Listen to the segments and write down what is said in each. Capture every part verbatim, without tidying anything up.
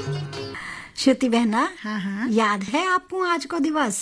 श्रुति बहना, हाँ हाँ याद है आपको आज को दिवस?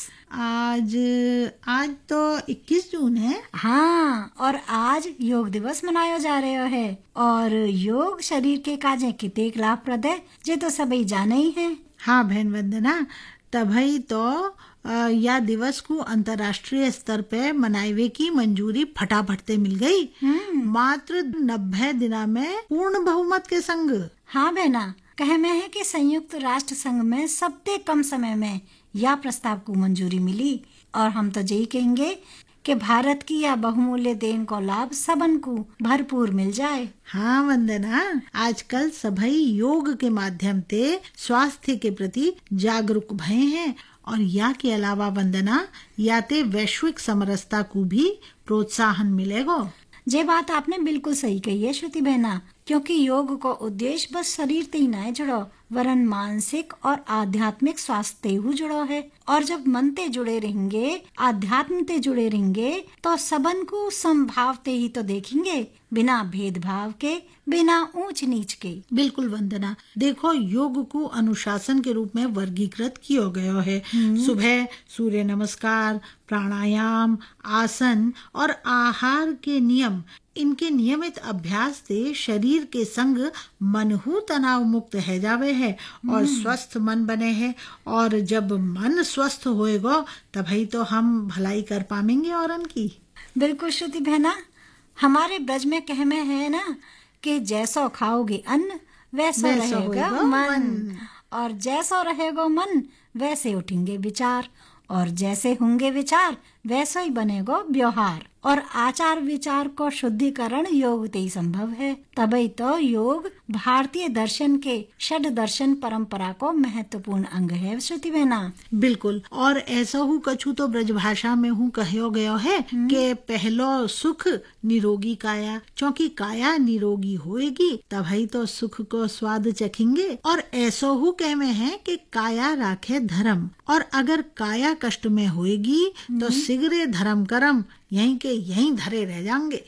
आज आज तो इक्कीस जून है। हाँ, और आज योग दिवस मनायो जा रहे है। और योग शरीर के काजे कितेक लाभप्रद है, जे तो सभी जाने ही है। हाँ बहन वंदना, तभी तो आ, या दिवस को अंतर्राष्ट्रीय स्तर पे मनावे की मंजूरी फटाफट से मिल गई, मात्र नब्बे दिना में पूर्ण बहुमत के संग। हाँ बहना, कहे में है कि संयुक्त राष्ट्र संघ में सबसे कम समय में यह प्रस्ताव को मंजूरी मिली। और हम तो यही कहेंगे कि भारत की यह बहुमूल्य देन को लाभ सबन को भरपूर मिल जाए। हाँ वंदना, आजकल सभी योग के माध्यम से स्वास्थ्य के प्रति जागरूक भये हैं। और या के अलावा वंदना, याते वैश्विक समरसता को भी प्रोत्साहन मिलेगा। ये बात आपने बिल्कुल सही कही है श्रुति बहना, क्योंकि योग को उद्देश्य बस शरीर ते ही ना जुड़ो, वरन मानसिक और आध्यात्मिक स्वास्थ्य ही जुड़ो है। और जब मन ते जुड़े रहेंगे, आध्यात्म ते जुड़े रहेंगे, तो सबन को समभाव ते ही तो देखेंगे, बिना भेदभाव के, बिना ऊंच नीच के। बिल्कुल वंदना, देखो योग को अनुशासन के रूप में वर्गीकृत किया गया है। सुबह सूर्य नमस्कार, प्राणायाम, आसन और आहार के नियम, इनके नियमित अभ्यास से शरीर के संग मनहु तनाव मुक्त है जावे है और स्वस्थ मन बने है। और जब मन स्वस्थ होएगा तभी तो हम भलाई कर पाएंगे औरन की। बिल्कुल श्रुति बहना, हमारे ब्रज में कह में है ना कि जैसो खाओगे अन्न वैसो रहेगा मन, और जैसो रहेगा मन वैसे उठेंगे विचार, और जैसे होंगे विचार वैसा ही बनेगा व्यवहार। और आचार विचार को शुद्धिकरण योग से ही संभव है। तभी तो योग भारतीय दर्शन के षड दर्शन परंपरा को महत्वपूर्ण अंग है श्रुति बहना। बिल्कुल, और ऐसा हूँ कछु तो ब्रजभाषा में हूँ कहो गयो है कि पहलो सुख निरोगी काया, क्योंकि काया निरोगी होएगी तभी तो सुख को स्वाद चखेंगे। और ऐसा हूँ कह में है कि काया राखे धर्म, और अगर काया कष्ट में होएगी तो शीघ्र धर्म कर्म यहीं के यहीं धरे रह जाएंगे।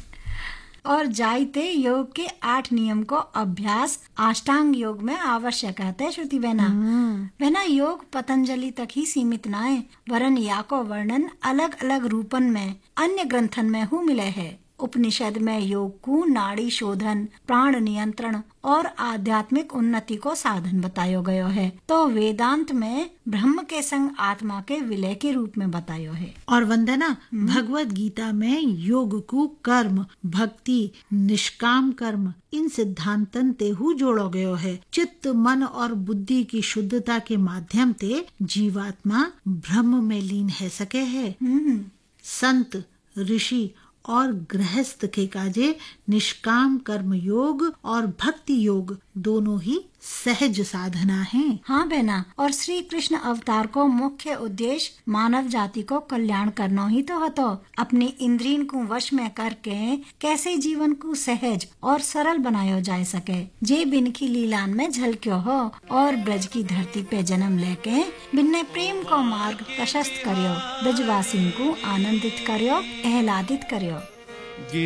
और जाइते योग के आठ नियम को अभ्यास अष्टांग योग में आवश्यक है श्रुति बहना। बहना, योग पतंजलि तक ही सीमित ना है, वरन या को वर्णन अलग अलग रूपन में अन्य ग्रंथन में हूँ मिले है। उपनिषद में योग को नाड़ी शोधन, प्राण नियंत्रण और आध्यात्मिक उन्नति को साधन बतायो गयो है, तो वेदांत में ब्रह्म के संग आत्मा के विलय के रूप में बतायो है। और वंदना, भगवत गीता में योग को कर्म, भक्ति, निष्काम कर्म, इन सिद्धांतन ते हु जोड़ो गयो है। चित्त, मन और बुद्धि की शुद्धता के माध्यम से जीवात्मा ब्रह्म में लीन है सके है। संत, ऋषि और गृहस्थ के काजे निष्काम कर्म योग और भक्ति योग दोनों ही सहज साधना हैं। हाँ बहना, और श्री कृष्ण अवतार को मुख्य उद्देश्य मानव जाति को कल्याण करना ही तो है। तो अपनी इंद्रियन को वश में करके कैसे जीवन को सहज और सरल बनायो जा सके, जे बिन की लीलान में झलक्यो हो और ब्रज की धरती पे जन्म लेके बिन्ने प्रेम को मार्ग प्रशस्त करियो, ब्रजवासियों को आनंदित करियो, आह्लादित करियो।